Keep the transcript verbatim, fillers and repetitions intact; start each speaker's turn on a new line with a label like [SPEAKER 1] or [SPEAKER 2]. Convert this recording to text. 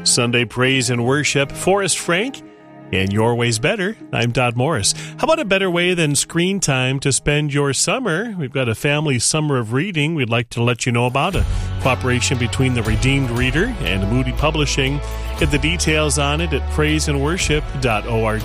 [SPEAKER 1] Sunday Praise and Worship, Forrest Frank, and Your Way's Better. I'm Todd Morris. How about a better way than screen time to spend your summer? We've got a family summer of reading we'd like to let you know about, a cooperation between the Redeemed Reader and Moody Publishing. Get the details on it at praise and worship dot org.